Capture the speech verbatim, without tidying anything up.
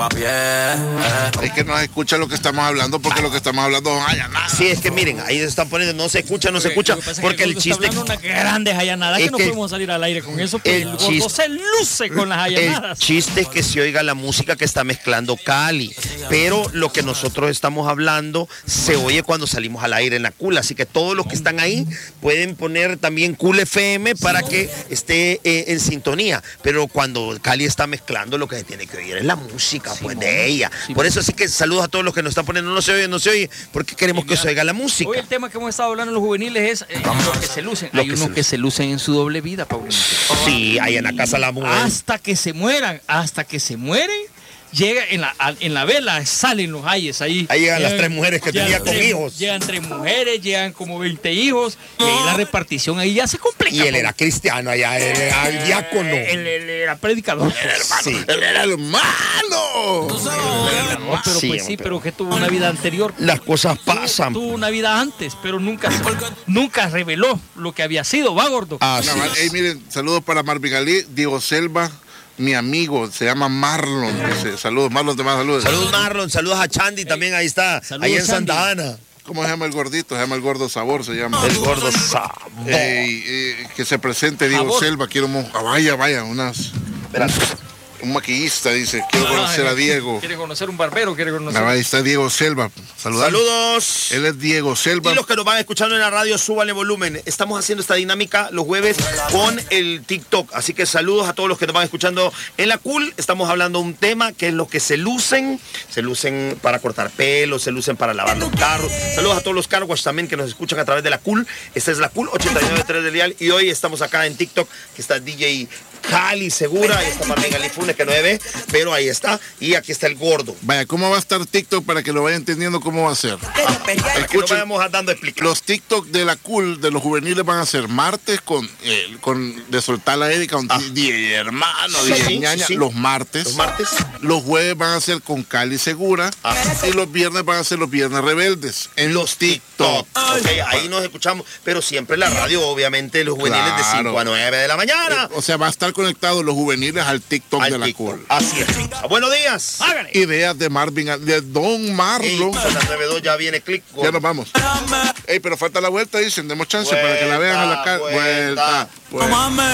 Es que no se escucha lo que estamos hablando porque lo que estamos hablando son hallanadas. Sí, es que miren, ahí se están poniendo, no se escucha, no se escucha, porque el chiste... Está hablando una grande hallanada que no podemos salir al aire con eso, porque el gordo se luce con las hallanadas. El chiste es que se oiga la música que está mezclando Cali, pero lo que nosotros estamos hablando se oye cuando salimos al aire en la Cool, así que todos los que están ahí pueden poner también Cool F M para que esté eh, en sintonía, pero cuando Cali está mezclando lo que se tiene que oír es la música, pues de ella. Por eso así que saludos a todos los que nos están poniendo, no se oye, no se oye, porque queremos que se oiga la música. Hoy el tema que hemos estado hablando en los juveniles es eh, los que se lucen. Hay unos que se lucen en su doble vida, Paulino. Sí, ahí en la casa la mujer. Hasta que se mueran, hasta que se mueren. Llega en la, en la vela, salen los ayes ahí. Ahí llegan, llegan las tres mujeres que tenía con tres, hijos. Llegan tres mujeres, llegan como veinte hijos. Y ahí la repartición ahí ya se complica. Y él era cristiano allá, él era el diácono. Él, él era predicador. Él era hermano. Sí. Él era hermano. No, pero sí, pues sí, pero que tuvo una vida anterior. Las cosas pasan. Tuvo, tuvo una vida antes, pero nunca, nunca reveló lo que había sido, ¿va, gordo? Ah, sí. Hey, miren, saludos para Marvin Ali, Diego Selva. Mi amigo, se llama Marlon. Dice, saludos, Marlon, te manda saludos. Saludos, Marlon, saludos a Chandy, también ahí está, saludos, ahí en Sandy. Santa Ana. ¿Cómo se llama el gordito? Se llama el gordo sabor, se llama. El gordo sabor. Eh, eh, que se presente Diego sabor. Selva, quiero, ah, vaya, vaya, unas... Espérate. Un maquillista dice, quiero conocer a Diego. ¿Quiere conocer un barbero? ¿Quiere conocer? Ahí está Diego Selva. Saludar. Saludos. Él es Diego Selva. Y los que nos van escuchando en la radio, súbanle volumen. Estamos haciendo esta dinámica los jueves con el TikTok. Así que saludos a todos los que nos van escuchando en la Cool. Estamos hablando de un tema que es los que se lucen. Se lucen para cortar pelo, se lucen para lavar los carros. Saludos a todos los car wash también que nos escuchan a través de la Cool. Esta es la Cool ochenta y nueve punto tres del dial. Y hoy estamos acá en TikTok, que está D J Cali Segura, ahí está Marlene Alifunes que no se ve, pero ahí está, y aquí está el gordo. Vaya, ¿cómo va a estar TikTok para que lo vaya entendiendo cómo va a ser? Ah, para que no vayamos dando explicaciones. Los TikTok de la Cool, de los juveniles, van a ser martes con, eh, con de soltar la Erika, con ah. diez hermanos, diez sí, ñaña, sí, sí. Los martes. Los martes. Los jueves van a ser con Cali Segura, ah. y los viernes van a ser los viernes rebeldes en los TikTok. Okay, ahí nos escuchamos, pero siempre en la radio, obviamente, los juveniles claro. de cinco a nueve de la mañana. Eh, o sea, va a estar conectados los juveniles al TikTok al de la TikTok. Cool. Así es. Buenos días. Hágale. Ideas de Marvin, de Don Marlon. A las nueve dos ya viene click. Gordo. Ya nos vamos. Ey, pero falta la vuelta, dicen, demos chance vuelta, para que la vean a la cara. Vuelta. vuelta. vuelta.